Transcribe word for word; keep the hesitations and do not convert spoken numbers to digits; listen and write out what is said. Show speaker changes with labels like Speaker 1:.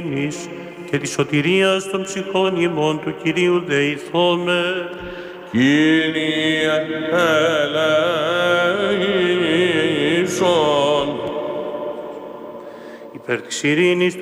Speaker 1: και της σωτηρίας των ψυχών ημών του Κυρίου δεηθώμε.
Speaker 2: Κύριε ελέησον.
Speaker 1: Υπέρ της ειρήνης